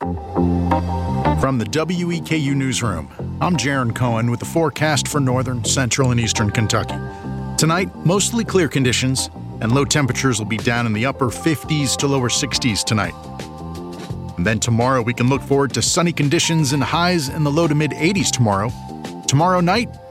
From the WEKU Newsroom, I'm Jaron Cohen with the forecast for northern, central, and eastern Kentucky. Tonight, mostly clear conditions, and low temperatures will be down in the upper 50s to lower 60s tonight. And then tomorrow, we can look forward to sunny conditions and highs in the low to mid 80s tomorrow. Tomorrow night,